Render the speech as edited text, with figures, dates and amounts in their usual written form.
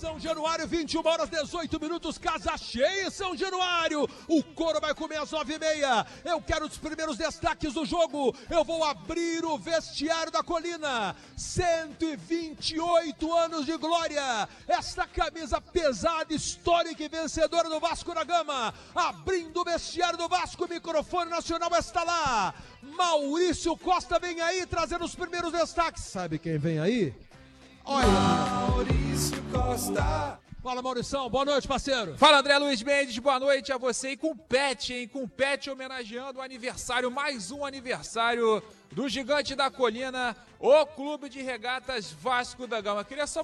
São Januário, 21h18, casa cheia em São Januário. O Couro vai comer às 9h30. Eu quero os primeiros destaques do jogo. Eu vou abrir o vestiário da Colina. 128 anos de glória. Esta camisa pesada, histórica e vencedora do Vasco da Gama. Abrindo o vestiário do Vasco, o microfone nacional está lá. Maurício Costa vem aí trazendo os primeiros destaques. Sabe quem vem aí? Olha, Maurício Costa. Fala, Maurição, boa noite, parceiro. Fala, André Luiz Mendes, boa noite a você. E com pet, hein? Com pet homenageando o aniversário, mais um aniversário do Gigante da Colina, o Clube de Regatas Vasco da Gama. Queria só